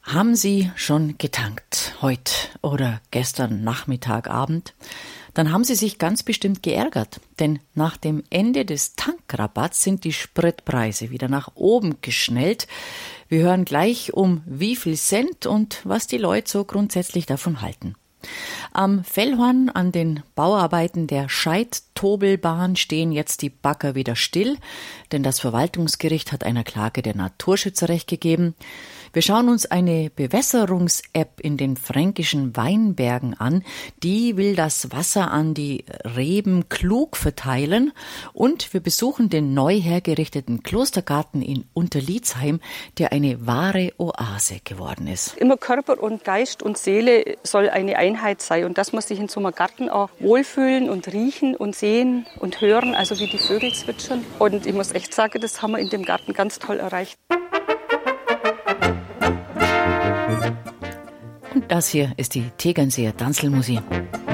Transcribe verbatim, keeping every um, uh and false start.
Haben Sie schon getankt, heute oder gestern Nachmittag, Abend? Dann haben Sie sich ganz bestimmt geärgert, denn nach dem Ende des Tankrabatts sind die Spritpreise wieder nach oben geschnellt. Wir hören gleich, um wie viel Cent und was die Leute so grundsätzlich davon halten. Am Fellhorn an den Bauarbeiten der Scheid-Tobelbahn stehen jetzt die Bagger wieder still, denn das Verwaltungsgericht hat einer Klage der Naturschützer Recht gegeben. Wir schauen uns eine Bewässerungs-App in den fränkischen Weinbergen an. Die will das Wasser an die Reben klug verteilen. Und wir besuchen den neu hergerichteten Klostergarten in Unterlietzheim, der eine wahre Oase geworden ist. Immer Körper und Geist und Seele soll eine Einheit sein. Und das muss sich in so einem Garten auch wohlfühlen und riechen und sehen und hören, also wie die Vögel zwitschern. Und ich muss echt sagen, das haben wir in dem Garten ganz toll erreicht. Und das hier ist die Tegernseer Tanzlmusik.